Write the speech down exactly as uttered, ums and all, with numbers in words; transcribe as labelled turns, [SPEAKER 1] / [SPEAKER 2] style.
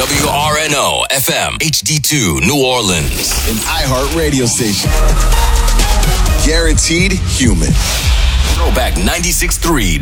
[SPEAKER 1] W R N O F M H D two New Orleans.
[SPEAKER 2] An iHeart radio station. Guaranteed human.
[SPEAKER 1] Throwback ninety-six point three